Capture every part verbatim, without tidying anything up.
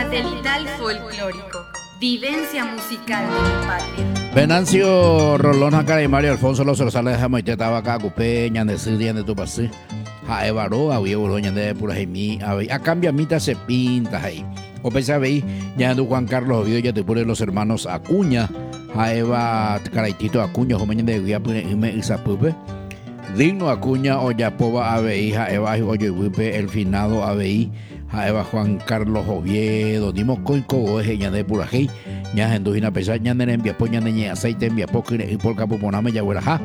Satelital Folclórico. Vivencia musical de mi patria. Venancio Rolón Jacara y Mario Alfonso Los Rosales de Moite Tabaca Cupeña de Siria de Tupasí. A Evaro, a Uroña de Pura Jaimí, a cambia mitad se pinta ahí. O pese a ver, ya ando Juan Carlos Ovidio, ya te pone los hermanos Acuña, a Eva Caraitito Acuña, joven de Guiapure y me Isapupe. Digno Acuña, Oyapoba, Abeí, a Eva Oyehuipe, el finado Abeí, a Eva Juan Carlos Oviedo, Dimos Coico, Oje, ya de Purajei, ya en Dujina Pesar, ya en Enviapo, ya en aceite, Enviapo, y por Capuponame, ya huelaja.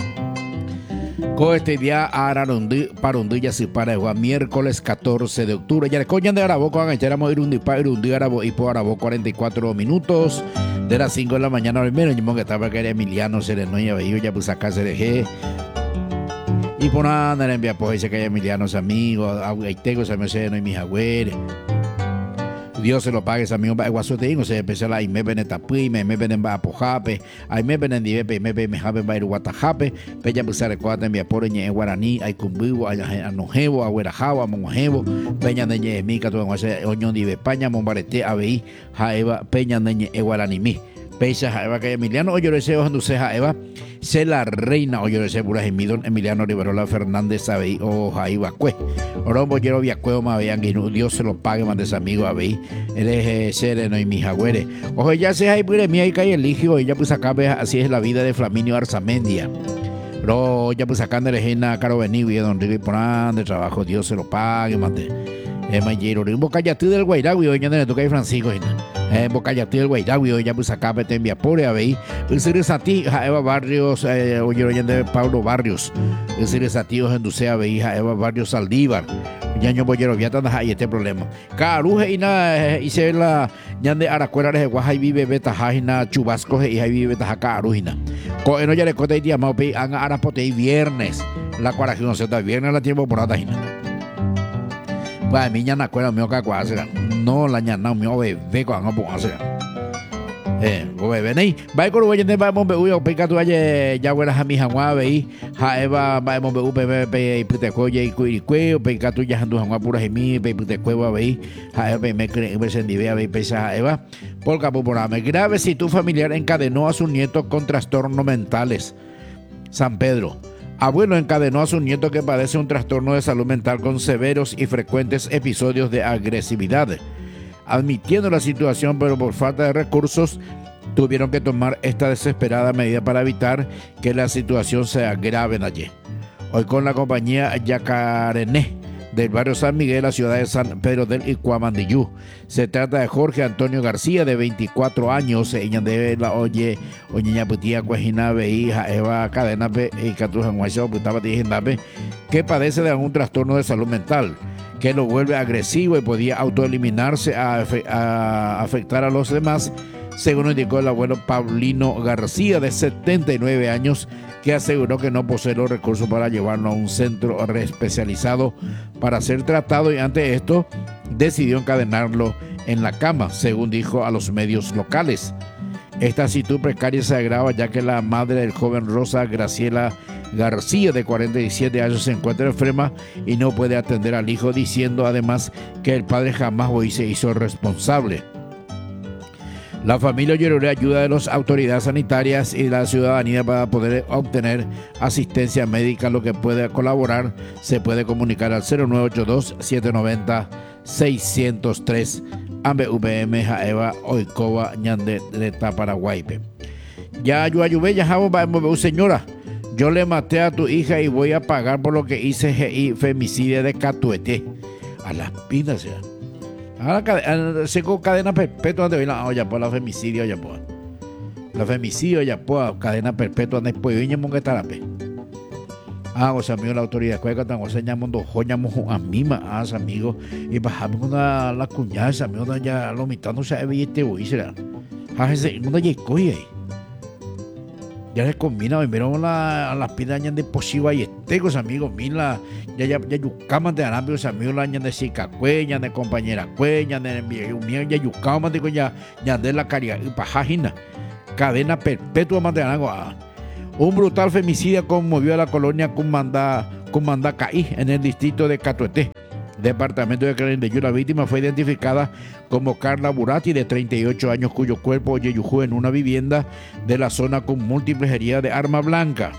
Co este día Ararundi, Parundilla, si para Juan, miércoles catorce de octubre. Ya le coñan de Araboco, agacháramos Irundi, Irundi, Arabo, y por Arabo, cuarenta y cuatro minutos de las cinco de la mañana. Primero, yo que estaba que era Emiliano Sereno, ya veía, ya pues acá se dejé. Y por nada, le envía pues dice que hay Emilianos amigos, Aitegos, amigos, no y mis agüeres. Dios se lo pague, ese amigo, para Guasoteín, o sea, empezó la Aime Benetapuy, me venen va a Pojape, Aime Benendivepe, me me jabe va a ir Guatajape, Pella Pusare Cuata en Viapore, en Guaraní, hay Cumbivo, hay Anojevo, a Huerajao, a Monjevo, Peña de Ñemica, tu en Oñón de España, Mombarete, Abeí, Jaeva, Peña de Guaraní. Peisa Jaeva que Emiliano Oyorese Ojanduce Jaeva se la reina Oyorese Pura Gemidón Emiliano Riverola Fernández Abeí o Jaiba Cue Orombo Yero Viacueo Mavean que Dios se lo pague más de ese amigo Abeí él es sereno y mi jagüere ojo ya se hay pure mía y cae eligio ella pues acá ve así es la vida de Flaminio Arzamendia pero ya pues acá de Regina Caro Benigui don Rivi Porán de trabajo Dios se lo pague más de es Mayero Rimbo Cayatí del Guairagüi hoy ya le toca a Francisco en Bocayatí del Guairagüi hoy ya pues acá te envía por ahí el Siris Sati Eva Barrios oye oye de Pablo Barrios el Siris Sati en Ducea veía Eva Barrios Saldívar ya yo voy a ver ahí este problema Caruje y na y se la ya de Aracuera de Guajay vive beta jaina Chubasco y ahí vive beta Carujina co no ya le cote día más pe an arapote viernes la cuarajino se da viernes la tiempo por nada va mi ñana cuera mi oca cuasera no la ñana mi bebé cuando ponga eh bebé nei va con voy de vamos be uyo pica tu aye ya hueras a mi jangua veí ja eva vamos be upe pe pute coye y cuiricue pica tu ya andu jangua pura mi pe pute cueva veí ja eva me cree verse ni vea ve pesa eva por capo por me grave si tu familiar encadenó a su nieto con trastornos mentales. San Pedro. Abuelo encadenó a su nieto que padece un trastorno de salud mental con severos y frecuentes episodios de agresividad. Admitiendo la situación, pero por falta de recursos, tuvieron que tomar esta desesperada medida para evitar que la situación se agrave allí. Hoy con la compañía Yacarené del barrio San Miguel, la ciudad de San Pedro del Icuamandiyú. Se trata de Jorge Antonio García, de veinticuatro años, ella de la oye, oña putía cuajinabe, hija Eva Cadenape y Catujan Guayao, putaba tijinape, que padece de algún trastorno de salud mental, que lo vuelve agresivo y podía autoeliminarse a, a afectar a los demás, según indicó el abuelo Paulino García, de setenta y nueve años, que aseguró que no posee los recursos para llevarlo a un centro especializado para ser tratado y ante esto decidió encadenarlo en la cama, según dijo a los medios locales. Esta situación precaria se agrava ya que la madre del joven Rosa Graciela García, de cuarenta y siete años, se encuentra enferma y no puede atender al hijo, diciendo además que el padre jamás hoy se hizo responsable. La familia lloró ayuda de las autoridades sanitarias y de la ciudadanía para poder obtener asistencia médica. Lo que puede colaborar se puede comunicar al cero nueve ocho dos, siete nueve cero, seis cero tres Ambe V M Jaeva Oikova Ñande de Taparaguaype. Ya yo ayudé ya vamos señora. Yo le maté a tu hija y voy a pagar por lo que hice y femicidio de Catuete. A las pinas ya. Ahora seco cadena perpetua de la olla por la femicidio ya pues. La femicidio ya pues cadena perpetua después viña mongetarape. Ah, o sea, amigo la autoridad cueca tan o sea llamando joñamos a mima a ese amigo y bajamos una la cuñada ese amigo ya lo mitando se ve este hoy será. Ah, ese no ya coy ahí. Ya les combina, vieron la, las pidañas de posiva y estegos, amigos, mila, ya ya ya yucaman de arambio, amigos, la ñan de sica cueña, de compañera cueña, de envío, ya yucaman de ya ya de la caria y pajajina, cadena perpetua más de arango. Un brutal femicidio conmovió a la colonia Cumandá, Cumandá Caí, en el distrito de Catuete. departamento de Clarendeyú. La víctima fue identificada como Carla Burati, de treinta y ocho años, cuyo cuerpo yeyujó en una vivienda de la zona con múltiples heridas de arma blanca.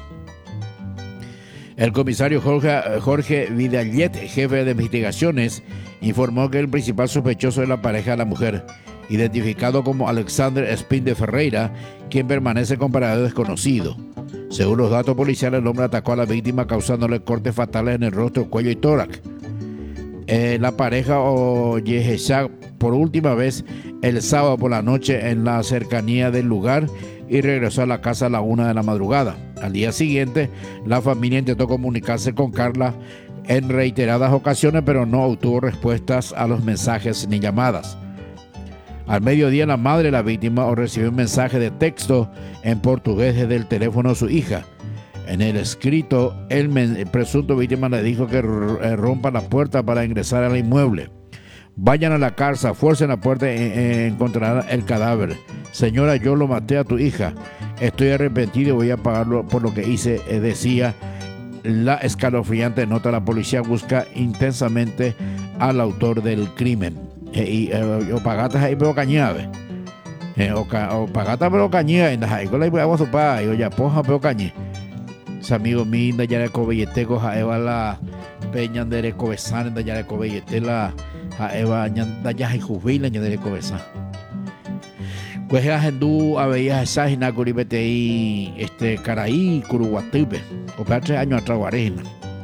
El comisario Jorge, Jorge Vidallet, jefe de investigaciones, informó que el principal sospechoso es la pareja de la mujer, identificado como Alexander Espín de Ferreira, quien permanece con paradero desconocido. Según los datos policiales, el hombre atacó a la víctima causándole cortes fatales en el rostro, cuello y tórax. Eh, la pareja Oyehechá por última vez el sábado por la noche en la cercanía del lugar y regresó a la casa a la una de la madrugada. Al día siguiente, la familia intentó comunicarse con Carla en reiteradas ocasiones, pero no obtuvo respuestas a los mensajes ni llamadas. Al mediodía, la madre de la víctima recibió un mensaje de texto en portugués desde el teléfono de su hija. En el escrito, el, el presunto víctima le dijo que rompa la puerta para ingresar al inmueble. Vayan a la casa, fuercen la puerta y eh, encontrarán el cadáver. Señora, yo lo maté a tu hija. Estoy arrepentido y voy a pagarlo por lo que hice, eh, decía la escalofriante nota. La policía busca intensamente al autor del crimen. Eh, y eh, o pagatas ahí pero cañabe. Eh, o, ca, o pagatas pero cañabe. En la escuela y voy a su pa y oye poja pero cañe. Ese amigo mío de allá de Cobellete Eva la peña de Cobezán de allá de Cobellete la Eva de allá de Jubila de Cobezán. Pues la gente había esa hina curibete y este Caraí Curuguatipe o para tres años atrás guarejina.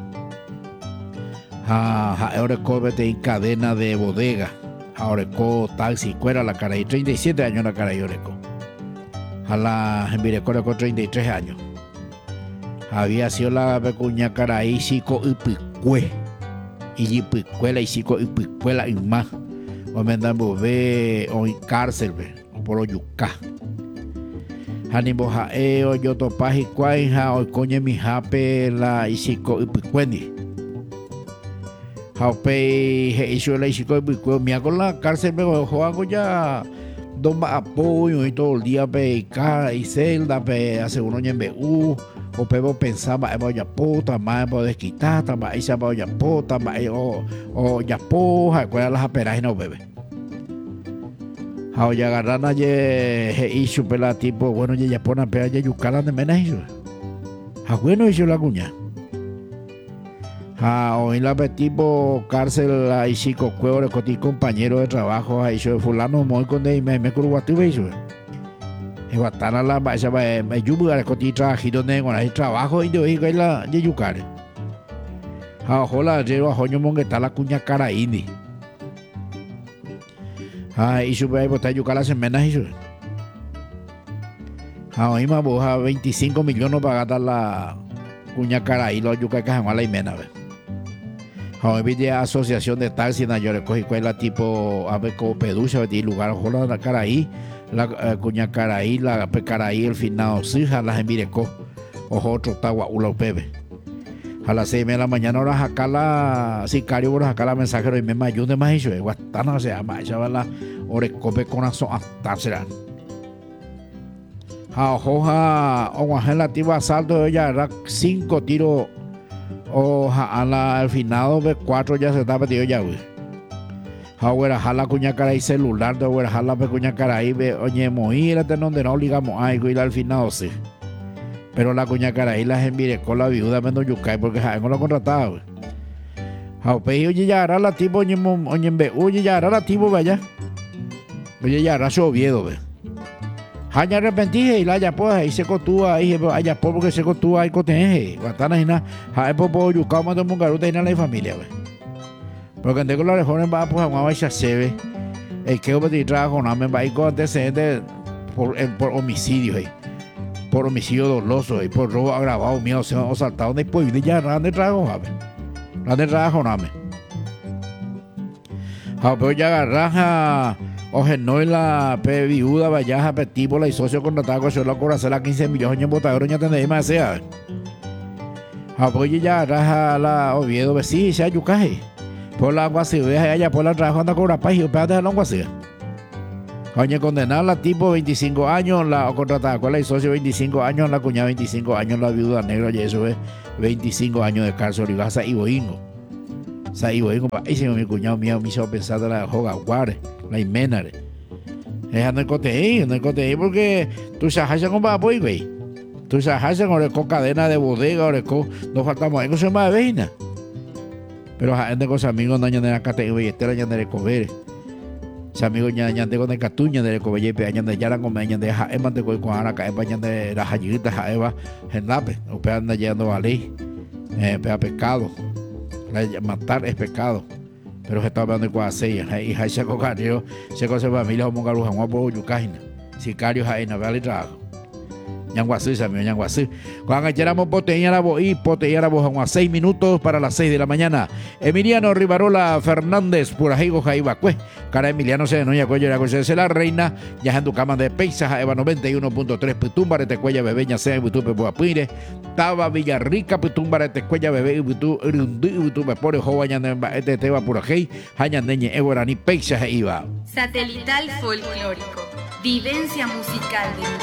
Ahora cobete en cadena de bodega. Ahora taxi cuera la Caraí treinta y siete años la Caraí oreco. A la Envirecora con treinta y tres años. Había sido la pecuña Caraí chico y picue y picuela y chico y picuela y más. O me dan bobé o en cárcel o por oyuca. Hanimbo jaeo yo topaji cuaja o coñe mi jape la y chico y picueni. Jaupe hizo la y chico y picue. Me hago la cárcel me hago ya dos apoyo y todo el día pe y celda pe hace uno en B U. O pebo pensaba en ya puta más por desquitar más esa por ya puta más o o ya poja cuál las aperas no bebe a ya agarran ayer y supela tipo bueno ya ya pone pera ya yucala de menos eso a bueno hizo la cuña a hoy la tipo cárcel la y chico cuero con ti compañero de trabajo a eso fulano muy con de me me curvatu eso Guatana la baixa me yubu con ti trabajito de con el trabajo y yo y la de yucare. A hola llevo a joño mongueta la cuña Caraíni. Ah y sube ahí botar yucala semana y sube. Ah hoy me boja veinticinco millones para gastar la cuña Caraí lo yuca que jamás la imena ve. Hoy vi asociación de taxi na yo le cogí cuela tipo a ver como peducha de lugar hola la Caraí. La uh, cuña Caraí, la Caraí, el finado Sija, las envirecó, ojo otro tagua, ula pebe. A las seis de la mañana, ahora acá la sicario, ahora acá la mensajero y me ayude más eso, guatana se llama, ella va la orecope con aso hasta será. A ojo, a ojo, la tiba asalto, ella era cinco tiros, o a la al finado de cuatro ya se está metido ya, güey. Ahora jala cuña Caraí celular, de ahora jala cuña Caraí, oye, moírate donde no ligamos algo y al final sí. Pero la cuña Caraí la envirecó la viuda de Yucay porque ja no lo contrataba, güey. Oye, ya hará la tipo, oye, oye, ya hará la tipo, vaya. Oye, ya hará su Oviedo, ve. Haña arrepentije y la ya pues ahí se cotúa ahí, allá por porque se cotúa ahí coteje. Guatana y nada, ja es por Yucay, más de Mungaruta y nada la familia, ve. Porque en la región va pues a una baixa sebe el que va a trabajar con una va a ir con antecedentes por, por homicidio eh, por homicidio doloso y eh, por robo agravado mío o saltado después de ya grande trabajo jabe grande trabajo name ja pero ya agarraja oje no en la pe viuda vaya petíbola y socio contratado con solo por hacer la quince millones en botadero ya tendré más sea ja pero ya agarraja la Oviedo vecina se ayucaje por la agua si ve allá por la trabajo anda con rapaz y espérate de la agua si coño condenar la tipo veinticinco años la contratada con la socio veinticinco años la cuñada veinticinco años la viuda negra y eso es veinticinco años de cárcel y gasa y boingo Sai voy con ese mi cuñado mío me hizo pensar de la joga guare, la imenare. Es ando coteí, ando coteí porque tú sabes cómo va pues güey. Tú sabes con cadena de bodega, oreco, no faltamos, eso se llama veina. Pero gente con amigos no añaden acá te y este añaden de comer. Se amigos añaden de con el catuña de comer y añaden de yaran con añaden de jaeman de con ara cae añaden de la jayita jaeva gendape, o pe anda llegando a ley. Eh, pe pescado. Matar es pecado. Pero se está hablando de cuaseya y hay se cocario, se cosa familia como garuja, un apoyo yucajina. Sicario jaina vale trabajo. Ñanguazú, Samio, Ñanguazú. Cuando echáramos poteña la voz y poteña la voz a seis minutos para las seis de la mañana. Emiliano Rivarola Fernández, Purajigo Jaibacue. Cara Emiliano se denoña cuello la cosa de la reina. Ya en tu cama de Peiza, Eva noventa y uno punto tres, Putumba, de Tecuella, Bebeña, sea, Butupe, Buapire. Taba Villarrica, Putumba, de Tecuella, Bebe, Butu, Urundú, Butupe, Pore, Jovañan, de Teba, Purajei, Hañandeñe, Eborani, Peiza, Iba. Satelital folclórico. Vivencia musical de